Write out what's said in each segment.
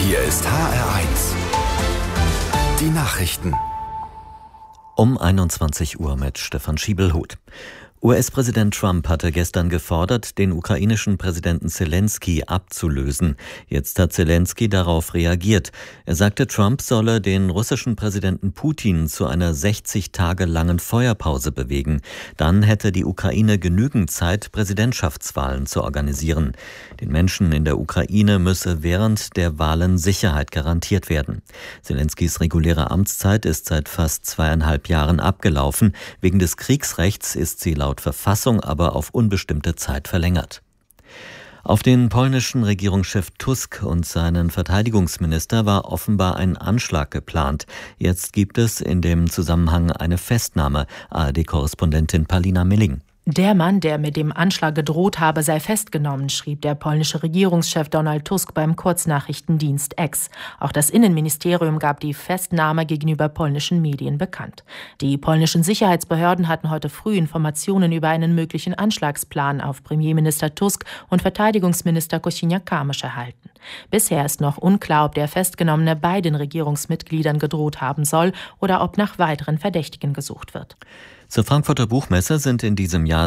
Hier ist HR1. Die Nachrichten. Um 21 Uhr mit Stefan Schiebelhuth. US-Präsident Trump hatte gestern gefordert, den ukrainischen Präsidenten Zelensky abzulösen. Jetzt hat Zelensky darauf reagiert. Er sagte, Trump solle den russischen Präsidenten Putin zu einer 60 Tage langen Feuerpause bewegen. Dann hätte die Ukraine genügend Zeit, Präsidentschaftswahlen zu organisieren. Den Menschen in der Ukraine müsse während der Wahlen Sicherheit garantiert werden. Zelenskys reguläre Amtszeit ist seit fast 2,5 Jahren abgelaufen. Wegen des Kriegsrechts ist sie laut Verfassung aber auf unbestimmte Zeit verlängert. Auf den polnischen Regierungschef Tusk und seinen Verteidigungsminister war offenbar ein Anschlag geplant. Jetzt gibt es in dem Zusammenhang eine Festnahme. ARD-Korrespondentin Palina Milling. Der Mann, der mit dem Anschlag gedroht habe, sei festgenommen, schrieb der polnische Regierungschef Donald Tusk beim Kurznachrichtendienst X. Auch das Innenministerium gab die Festnahme gegenüber polnischen Medien bekannt. Die polnischen Sicherheitsbehörden hatten heute früh Informationen über einen möglichen Anschlagsplan auf Premierminister Tusk und Verteidigungsminister Kosiniak-Kamysz erhalten. Bisher ist noch unklar, ob der Festgenommene beiden Regierungsmitgliedern gedroht haben soll oder ob nach weiteren Verdächtigen gesucht wird. Zur Frankfurter Buchmesse sind in diesem Jahr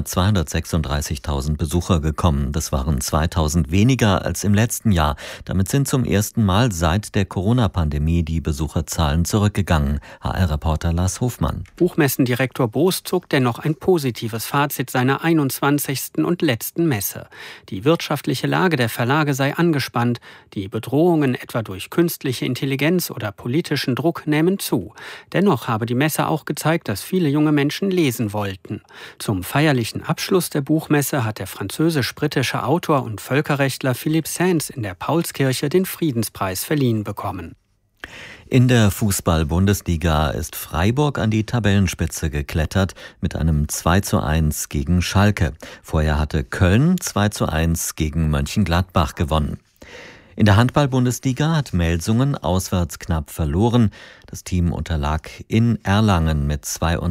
236.000 Besucher gekommen. Das waren 2.000 weniger als im letzten Jahr. Damit sind zum ersten Mal seit der Corona-Pandemie die Besucherzahlen zurückgegangen. HR-Reporter Lars Hofmann. Buchmessendirektor Boos zog dennoch ein positives Fazit seiner 21. und letzten Messe. Die wirtschaftliche Lage der Verlage sei angespannt. Die Bedrohungen etwa durch künstliche Intelligenz oder politischen Druck nähmen zu. Dennoch habe die Messe auch gezeigt, dass viele junge Menschen lesen wollten. Zum feierlichen Abschluss der Buchmesse hat der französisch-britische Autor und Völkerrechtler Philippe Sands in der Paulskirche den Friedenspreis verliehen bekommen. In der Fußball-Bundesliga ist Freiburg an die Tabellenspitze geklettert mit einem 2:1 gegen Schalke. Vorher hatte Köln 2:1 gegen Mönchengladbach gewonnen. In der Handball-Bundesliga hat Melsungen auswärts knapp verloren. Das Team unterlag in Erlangen mit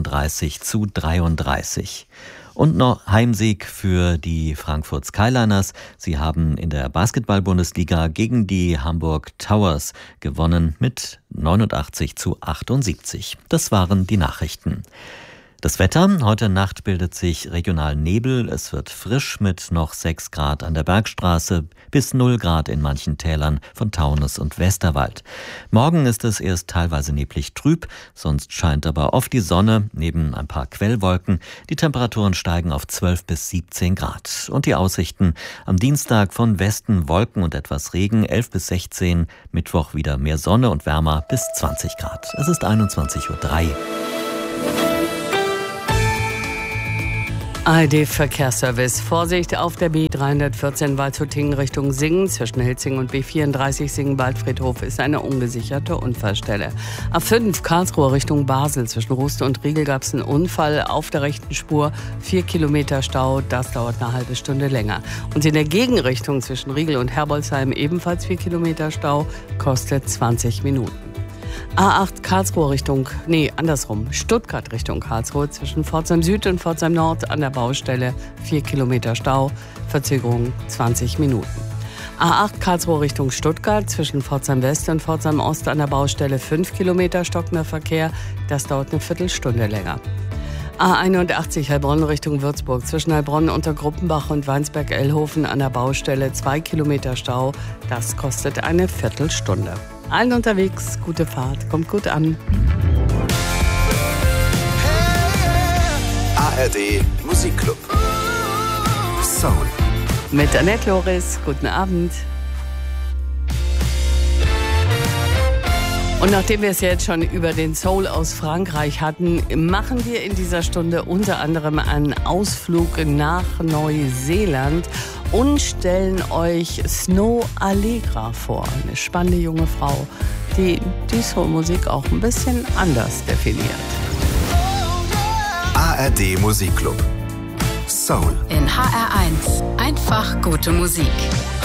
32:33. Und noch Heimsieg für die Frankfurt Skyliners. Sie haben in der Basketball-Bundesliga gegen die Hamburg Towers gewonnen mit 89:78. Das waren die Nachrichten. Das Wetter: Heute Nacht bildet sich regional Nebel. Es wird frisch mit noch 6 Grad an der Bergstraße bis 0 Grad in manchen Tälern von Taunus und Westerwald. Morgen ist es erst teilweise neblig trüb, sonst scheint aber oft die Sonne neben ein paar Quellwolken. Die Temperaturen steigen auf 12 bis 17 Grad. Und die Aussichten: am Dienstag von Westen Wolken und etwas Regen, 11 bis 16. Mittwoch wieder mehr Sonne und wärmer bis 20 Grad. Es ist 21:03 Uhr. ARD-Verkehrsservice. Vorsicht auf der B314 Waldshutingen Richtung Singen. Zwischen Hilzing und B34 Singen-Waldfriedhof ist eine ungesicherte Unfallstelle. A5 Karlsruhe Richtung Basel. Zwischen Ruste und Riegel gab es einen Unfall auf der rechten Spur. 4 Kilometer Stau, das dauert eine halbe Stunde länger. Und in der Gegenrichtung zwischen Riegel und Herbolzheim ebenfalls 4 Kilometer Stau, kostet 20 Minuten. A8 Stuttgart Richtung Karlsruhe zwischen Pforzheim Süd und Pforzheim Nord an der Baustelle 4 Kilometer Stau, Verzögerung 20 Minuten. A8 Karlsruhe Richtung Stuttgart zwischen Pforzheim West und Pforzheim Ost an der Baustelle 5 Kilometer stockender Verkehr, das dauert eine Viertelstunde länger. A81 Heilbronn Richtung Würzburg zwischen Heilbronn unter Gruppenbach und Weinsberg-Ellhofen an der Baustelle 2 Kilometer Stau, das kostet eine Viertelstunde. Allen unterwegs, gute Fahrt, kommt gut an. ARD Musikclub. Soul. Mit Annette Loris, guten Abend. Und nachdem wir es jetzt schon über den Soul aus Frankreich hatten, machen wir in dieser Stunde unter anderem einen Ausflug nach Neuseeland und stellen euch Snow Allegra vor. Eine spannende junge Frau, die die Soul-Musik auch ein bisschen anders definiert. ARD Musikclub. Soul. In HR1. Einfach gute Musik.